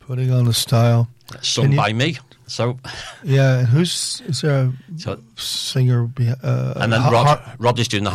Putting on the Style. Sung by me. So yeah, is there a singer? and then Rod is doing the